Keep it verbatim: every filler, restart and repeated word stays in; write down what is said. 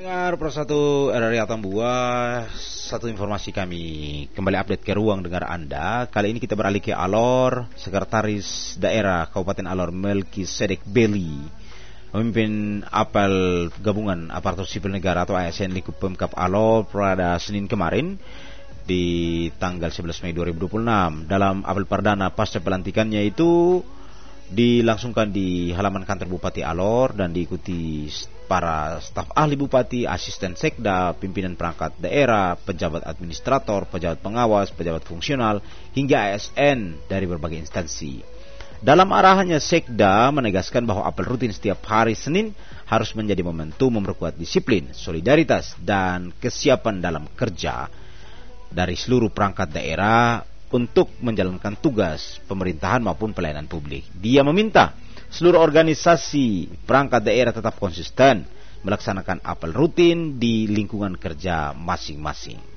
Dengar persatu R R I Atambua, satu informasi kami kembali update ke ruang dengar Anda. Kali ini kita beralih ke Alor. Sekretaris Daerah Kabupaten Alor Melkisedek Beli memimpin apel gabungan aparatur sipil negara atau A S N lingkup Pemkab Alor pada Senin kemarin di tanggal sebelas Mei dua ribu dua puluh enam. Dalam apel perdana pasca pelantikannya itu dilangsungkan di halaman kantor Bupati Alor dan diikuti para staf ahli Bupati, asisten sekda, pimpinan perangkat daerah, pejabat administrator, pejabat pengawas, pejabat fungsional, hingga A S N dari berbagai instansi. Dalam arahannya, sekda menegaskan bahwa apel rutin setiap hari Senin harus menjadi momentum memperkuat disiplin, solidaritas, dan kesiapan dalam kerja dari seluruh perangkat daerah untuk menjalankan tugas pemerintahan maupun pelayanan publik. Dia meminta seluruh organisasi perangkat daerah tetap konsisten melaksanakan apel rutin di lingkungan kerja masing-masing.